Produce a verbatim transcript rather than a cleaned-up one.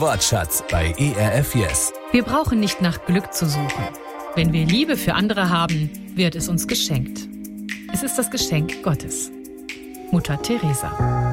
Wortschatz bei E R F Yes. Wir brauchen nicht nach Glück zu suchen. Wenn wir Liebe für andere haben, wird es uns geschenkt. Es ist das Geschenk Gottes. Mutter Teresa.